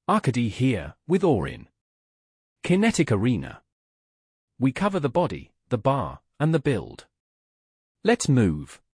Arkady here, with Orin. Kinetic Arena. We cover the body, the bar, and the build. Let's move.